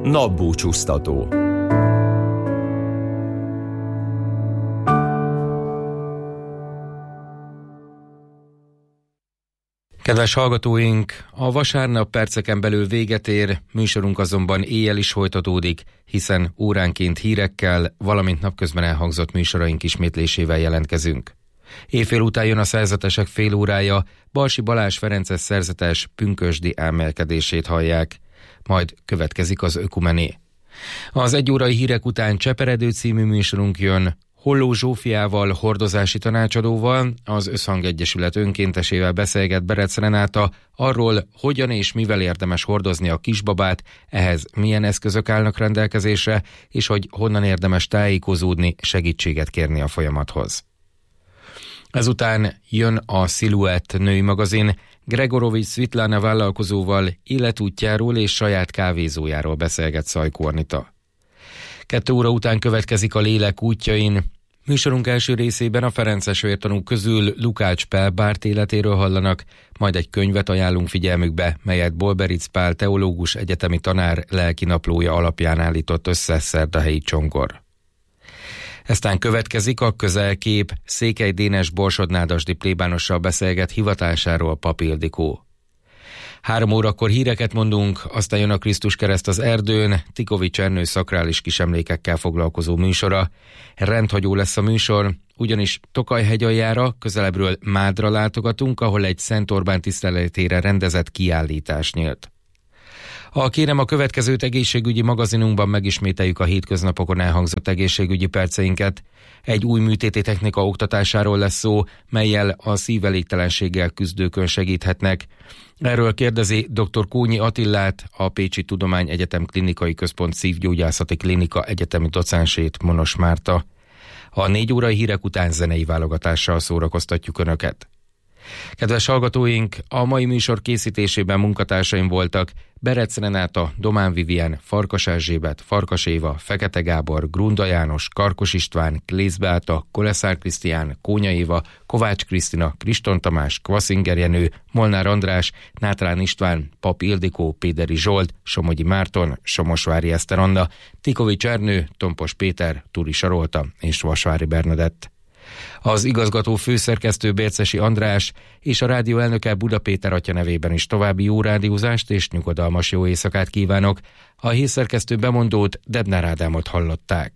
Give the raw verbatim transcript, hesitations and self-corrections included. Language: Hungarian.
Napbúcsúztató. Kedves hallgatóink, a vasárnap perceken belül véget ér, műsorunk azonban éjjel is folytatódik, hiszen óránként hírekkel, valamint napközben elhangzott műsoraink ismétlésével jelentkezünk. Éjfél után jön a szerzetesek fél órája, Balsi Balázs Ferences szerzetes pünkösdi emelkedését hallják, majd következik az ökumené. Az egyórai hírek után Cseperedő című műsorunk jön, Holló Zsófiával, hordozási tanácsadóval, az Összhang Egyesület önkéntesével beszélget Berec Renáta arról, hogyan és mivel érdemes hordozni a kisbabát, ehhez milyen eszközök állnak rendelkezésre, és hogy honnan érdemes tájékozódni, segítséget kérni a folyamathoz. Ezután jön a Sziluett női magazin, Gregorovics Svitlana vállalkozóval életútjáról és saját kávézójáról beszélget Szajkó Anita. Kettő óra után következik a Lélek útjain. Műsorunk első részében a ferences vértanúk közül Lukács Pál Bárt életéről hallanak, majd egy könyvet ajánlunk figyelmükbe, melyet Bolberic Pál teológus egyetemi tanár lelkinaplója alapján állított össze Szerdahelyi Csongor. Eztán következik a Közelkép, Székely Dénes borsodnádasdi plébánossal beszélget hivatásáról Pap Ildikó. Három órakor híreket mondunk, aztán jön a Krisztus kereszt az erdőn, Tikovics Ernő szakrális kisemlékekkel foglalkozó műsora. Rendhagyó lesz a műsor, ugyanis Tokaj-hegyaljára, közelebbről Mádra látogatunk, ahol egy Szent Orbán tiszteletére rendezett kiállítás nyílt. Ha kérem, a következőt egészségügyi magazinunkban megismételjük a hétköznapokon elhangzott egészségügyi perceinket. Egy új műtéti technika oktatásáról lesz szó, mellyel a szívelégtelenséggel küzdőkön segíthetnek. Erről kérdezi dr. Kónyi Attillát, a Pécsi Tudományegyetem Klinikai Központ Szívgyógyászati Klinika egyetemi docensét, Monos Márta. A négy órai hírek után zenei válogatással szórakoztatjuk Önöket. Kedves hallgatóink, a mai műsor készítésében munkatársaim voltak Berec Renáta, Domán Vivien, Farkas Erzsébet, Farkas Éva, Fekete Gábor, Grunda János, Karkos István, Klész Beáta, Koleszár Krisztián, Kónya Éva, Kovács Krisztina, Kriston Tamás, Kvaszinger Jenő, Molnár András, Nátrán István, Pap Ildikó, Péderi Zsolt, Somogyi Márton, Somosvári Eszter Anna, Tikovics Ernő, Tompos Péter, Turi Sarolta és Vasvári Bernadett. Az igazgató főszerkesztő Bércesi András és a rádió elnöke Buda Péter atya nevében is további jó rádiózást és nyugodalmas jó éjszakát kívánok. A hírszerkesztő bemondót, Debnár Ádámot hallották.